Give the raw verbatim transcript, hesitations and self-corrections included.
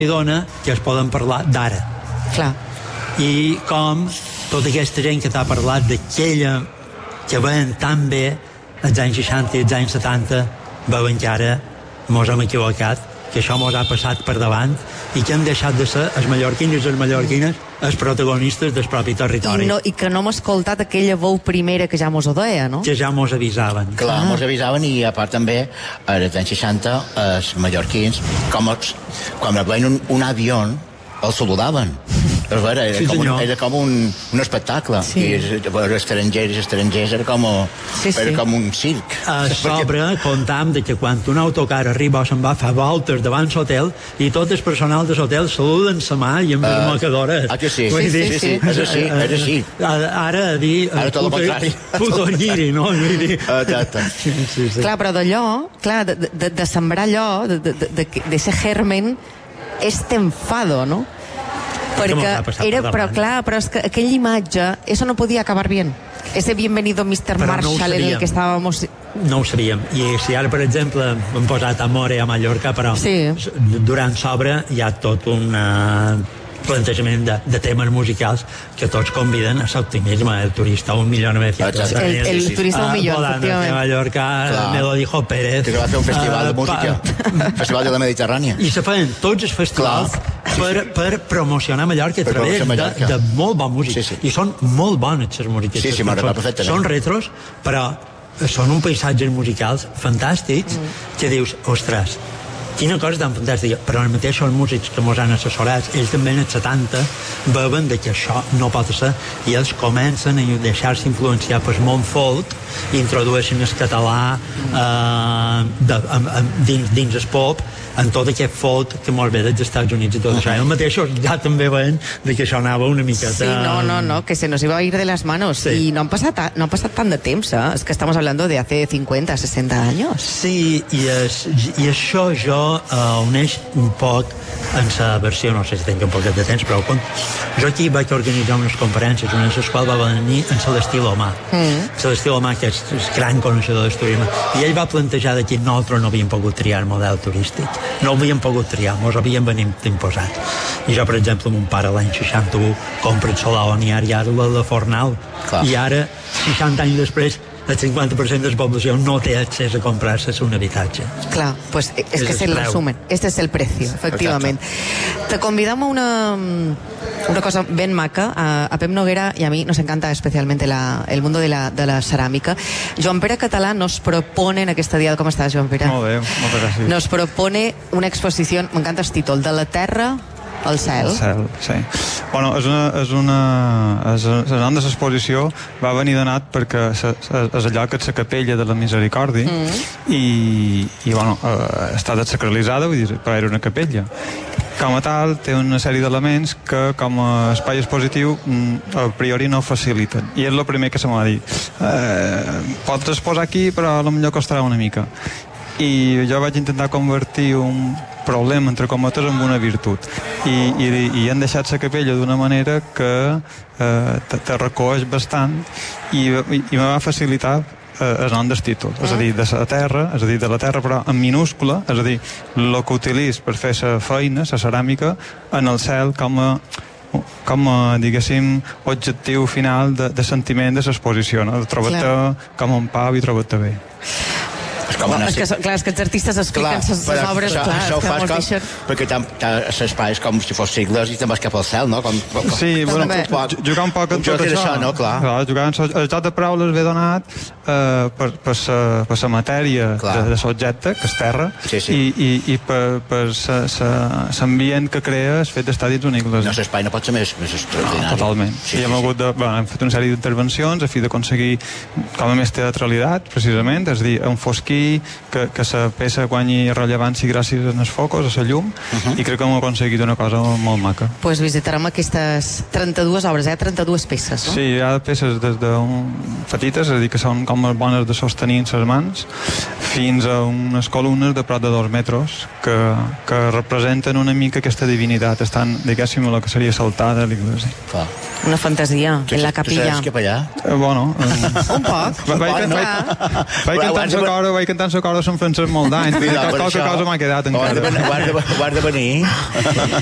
i dona que es poden parlar d'ara. Clar. I com tota aquesta gent que t'ha parlat d'aquella que veien tan bé als anys seixanta i als anys setanta, veuen que ara mos hem equivocat, que això mos ha passat per davant i que han deixat de ser els mallorquins i les mallorquines els protagonistes del propi territori. I, no, i que no hem escoltat aquella veu primera que ja mos ho deia, no? Que ja mos avisaven. Clar, ah. mos avisaven i a part també als anys seixanta els mallorquins com els, quan veien un, un avió el saludaven. Però veure, era, sí, com un, era com un, un espectacle. Sí. I veure estrangers i estrangers era com, sí, sí. Era com un circ. A sobre comptam de que quan un autocar arriba o se'n va fa voltes davant l'hotel i tot el personal de l'hotel saluden la mà i amb les uh, mocadores. Ah, que sí? Sí, sí, sí, sí. És així, és així. Ara a dir... Ara tot el contrari. Puto lliri, no? Exacte. Sí, sí, sí. Clar, però d'allò, clar, de, de, de sembrar allò, de, de, de, de ser germen, este enfado, no? Perquè era, però clar, però és que aquella imatge, eso no podia acabar bien. Ese bienvenido mister Marshall no en el que estábamos... No ho sabíem. I si ara, per exemple, hem posat Amore a Mallorca, però sí. Durant l'obra hi ha tot un plantejament de, de temes musicals que tots conviden a l'optimisme. El turista un millón novecientos. El, el, el turista un millón, efectivament. A Mallorca, clar. Me lo dijo Pérez. Que va fer un festival uh, de música. Pa... Festival de la Mediterrània. I se feien tots els festivals per, per promocionar Mallorca a través de, de molt bona música. Sí, sí. I són molt bones les músiques. Sí, sí, m'ha agradat perfectament. Són retros, però són uns paisatges musicals fantàstics mm. que dius, ostres, quina cosa tan fantàstica. Però el mateix són músics que mos han assessorat, ells també en els setanta veuen de que això no pot ser i ells comencen a deixar-se influenciar pel món folk i introdueixen el català eh, de, en, en, dins, dins el pop en tot aquest folk que mos ve dels Estats Units i tot això. El mateix ja també veuen de que això anava una miqueta... Sí, no, no, no, que se nos iba a ir de las manos. Sí. I no han passat, no han passat tant de temps, eh? És que estamos hablando de hace cincuenta, sesenta años. Sí, i, es, i això jo uh, uneix un poc en la versió, no sé si tinc un poquet de temps, però jo aquí vaig organitzar unes conferències, una de les quals va venir en Celestí Lomà. Mm. Celestí Lomà, que és el gran coneixedor del turisme, i ell va plantejar que nosaltres no havíem pogut triar el model turístic. No ho havíem pogut triar, mos havíem venit imposat. I jo, per exemple, mon pare l'any seixanta-u compra el solar oniar i ara la de Fornal. Clar. I ara, seixanta anys després, el cinquanta per cent de la població no té accés a comprar-se un habitatge. Clar, pues es, es que es el resumen. Este es el precio, efectivament. Exacte. Te convidamos a una, una cosa ben maca. A, a Pep Noguera y a mí nos encanta especialmente la, el mundo de la, de la cerámica. Joan Pere Català nos propone en aquesta dia... Com estàs, Joan Pere? Molt bé, moltes gràcies. Nos propone una exposició, m'encanta el títol, de la terra al cel. El cel, sí. Bueno, és una... És una és, és el nom de l'exposició va venir donat perquè és allò que és la capella de la Misericòrdia mm. i, i bueno, està desacralitzada, vull dir, però era una capella. Com a tal, té una sèrie d'elements que, com a espai expositiu, a priori no faciliten. I és el primer que se m'ha dit. Eh, pots exposar aquí, però potser costarà una mica. I jo vaig intentar convertir un problema, entre cometes, en una virtut. I, i, i han deixat la capella d'una manera que eh, te, te recoeix bastant i, i, i me va facilitar el nom del títol, és a dir, de la terra, és a dir, de la terra però en minúscula, és a dir, el que utilitz per fer la feina, la ceràmica, en el cel com a, com a, diguéssim, objectiu final de, de sentiment de l'exposició, no? De trobar-te com en pau i trobar-te bé. És com una... És que, clar, és que els artistes expliquen les obres, això, clar, això ho fas com, deixen... perquè l'espai és com si fos sigles i te'n vas cap al cel, no? Com, com, sí, com, bueno, com, poc, jugar un poc en tot això, això, no? Clar. Clar, jugar en el joc de paraules ve donat eh, per, per, sa, per la matèria clar. de, de l'objecte, que és terra, sí, sí. i, i, i per, per l'ambient que crea el fet d'estar dins una iglesia. No, l'espai no pot ser més, més extraordinari. No, totalment. Sí, I hem, sí, hagut de, bueno, hem fet una sèrie d'intervencions a fi d'aconseguir com a més teatralitat, precisament, és a dir, enfosquir que, que la peça guanyi rellevància gràcies als focus, a la llum, uh -huh. i crec que hem aconseguit una cosa molt maca. Doncs pues visitarem aquestes trenta-dues obres, eh? trenta-dues peces, no? Sí, hi ha peces des de un... petites, és a dir, que són com bones de sostenir en les mans, fins a unes columnes de prop de dos metres que, que representen una mica aquesta divinitat, estan, diguéssim, a la que seria saltada a l'església. Una fantasia, sí, en la capilla. Tu saps cap allà? Eh, bueno... Eh... un poc. Vaig, vaig, vaig, vaig cantar la coro, vaig cantant la cor de Sant Francesc molt d'anys, qualque cosa m'ha quedat encara. Ho has de venir.